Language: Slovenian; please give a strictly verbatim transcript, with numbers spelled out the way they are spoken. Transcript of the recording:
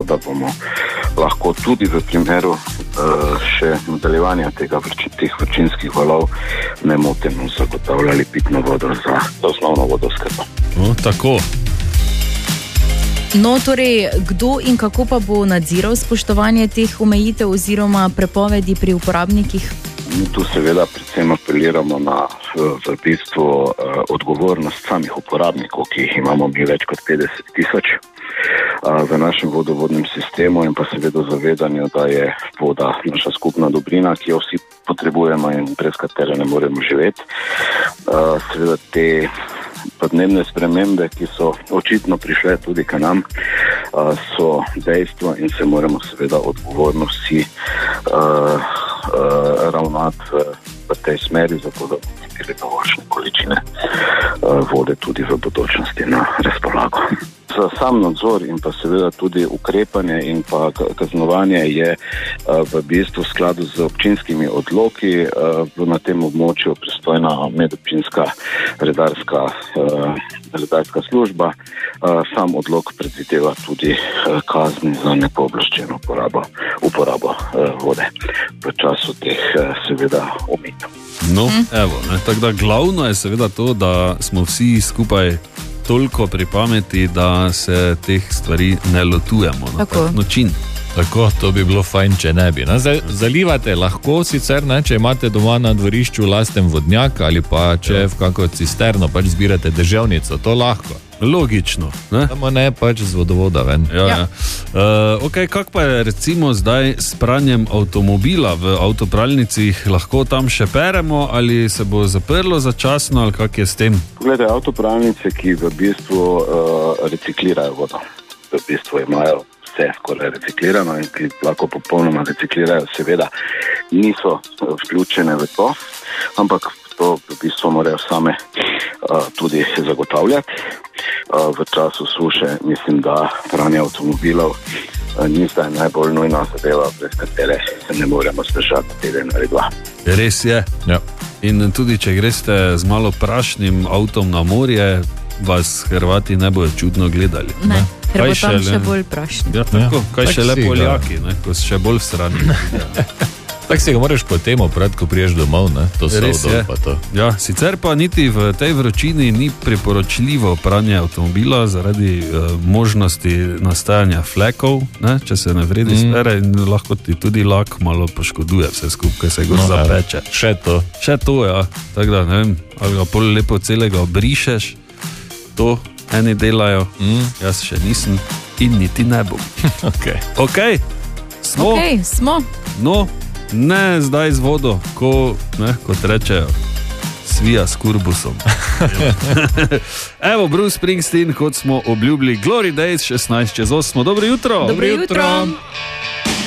da bomo lahko tudi v primeru uh, še nadaljevanja tega vrči, teh vročinskih valov nemoteno zagotavljali pitno vodo za osnovno vodoskrbo. No, tako. No, torej, kdo in kako pa bo nadziral spoštovanje teh omejitev oziroma prepovedi pri uporabnikih? Mi tu seveda predvsem apeliramo na v bistvu uh, odgovornost samih uporabnikov, ki jih imamo mi več kot petdeset tisoč uh, v našem vodovodnem sistemu in pa seveda zavedanju, da je voda naša skupna dobrina, ki jo vsi potrebujemo in brez katere ne moremo živeti. Uh, seveda te podnebne spremembe, ki so očitno prišle tudi k nam, uh, so dejstvo in se moramo seveda odgovorno vsi uh, uh, ravnati v, v tej smeri, zato da bomo imeli dovoljšne količine uh, vode tudi v bodočnosti na razpolago. Za sam nadzor in pa seveda tudi ukrepanje in pa kaznovanje je uh, v bistvu v skladu z občinskimi odloki uh, na tem območju pristojna medobčinska redarska, uh, redarska služba. Uh, sam odlok predvideva tudi uh, kazni za nepooblaščeno uporabo, uporabo uh, vode v času teh uh, seveda omejitev. No, evo, ne, tako da glavno je seveda to, da smo vsi skupaj toliko pri pameti, da se teh stvari ne lotujemo na tak način. Tako, to bi bilo fajn, če ne bi. Zalivate lahko sicer, ne, če imate doma na dvorišču lasten vodnjak ali pa če v kako cisterno pač zbirate deževnico, to lahko. Logično, ne? Samo ne pač z vodovoda ven. Ja, ja. Uh, ok, kak pa je recimo zdaj s pranjem avtomobila v avtopralnicah, lahko tam še peremo ali se bo zaprlo začasno ali kak je s tem? Poglejte, avtopralnice, ki v bistvu uh, reciklirajo vodo, v bistvu imajo vse skoraj reciklirano in ki lahko popolnoma reciklirajo, seveda niso vključene v to, ampak to v bistvu morajo same uh, tudi zagotavljati. Uh, v času suše mislim, da pranje avtomobilov uh, ni zdaj najbolj nujna zadeva, brez katere ne moremo zdržati teden ali dva. Res je. Ja. In tudi če greste z malo prašnim avtom na morje, vas Hrvati ne bojo čudno gledali. Ne, ker bo tam šele... še bolj prašni. Ja, tako, ja, kaj tak še le si, Poljaki, ne, ko so še bolj srani. Tako si ga moraš po temu pred, ko priješ domov, ne? To so Res je. pa to. Ja, sicer pa niti v tej vročini ni priporočljivo pranje avtomobila zaradi uh, možnosti nastajanja flekov, ne? Če se ne vredi mm. spere in lahko ti tudi lak malo poškoduje vse skupaj, se go no, zapeče. Še to. Še to, ja. Tako da, ne vem, ali ga pol lepo celega obrišeš, to eni delajo, mm. jaz še nisem in niti ne bom. Ok. Ok, smo. Ok, smo. No, ne zdaj z vodo, ko, ne, kot rečejo, svija s kurbusom. Evo, Bruce Springsteen, kot smo obljubili, Glory Days, šestnajst čez osem. Dobro jutro! Dobro jutro!